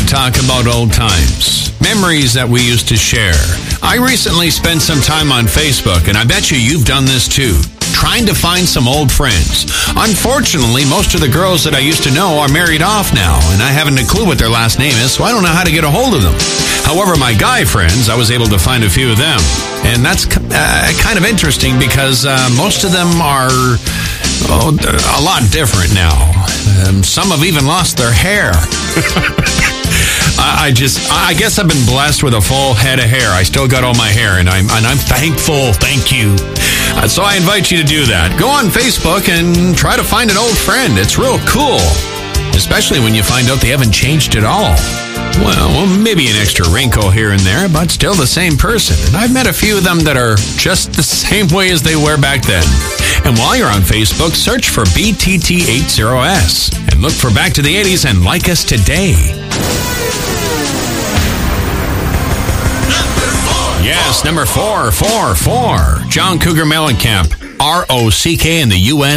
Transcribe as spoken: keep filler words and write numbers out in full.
talk about old times, memories that we used to share. I recently spent some time on Facebook, and I bet you you've done this too, trying to find some old friends. Unfortunately, most of the girls that I used to know are married off now, and I haven't a clue what their last name is, so I don't know how to get a hold of them. However, my guy friends, I was able to find a few of them, and that's uh, kind of interesting because uh, most of them are oh, a lot different now. Um, some have even lost their hair. I just, I guess I've been blessed with a full head of hair. I still got all my hair, and I'm and I'm thankful. Thank you. Uh, so I invite you to do that. Go on Facebook and try to find an old friend. It's real cool, especially when you find out they haven't changed at all. Well, well, maybe an extra wrinkle here and there, but still the same person. And I've met a few of them that are just the same way as they were back then. And while you're on Facebook, search for B T T eighty S and look for Back to the eighties and like us today. Yes, number four, four, four. John Cougar Mellencamp, R O C K in the U S